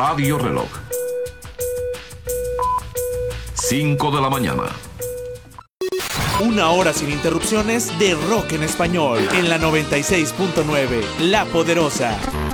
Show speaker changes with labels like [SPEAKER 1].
[SPEAKER 1] Radio Reloj. 5 de la mañana.
[SPEAKER 2] Una hora sin interrupciones de rock en español en la 96.9, La Poderosa.